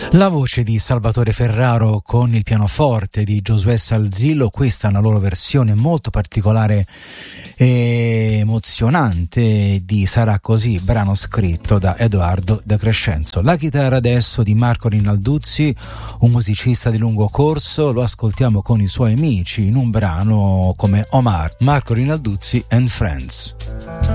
La voce di Salvatore Ferraro con il pianoforte di Giosuè Salzillo, questa è una loro versione molto particolare e emozionante di Sarà così, brano scritto da Edoardo De Crescenzo. La chitarra adesso di Marco Rinalduzzi, un musicista di lungo corso, lo ascoltiamo con i suoi amici in un brano come Omar, Marco Rinalduzzi and Friends.